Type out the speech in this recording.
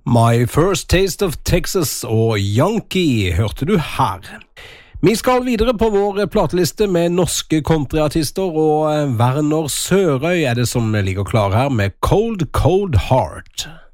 My First Taste of Texas og Yankee hørte du her. Vi skal videre på vår plateliste med norske countryartister, og Werner Sørøy er det som ligger klar her med Cold Cold Heart.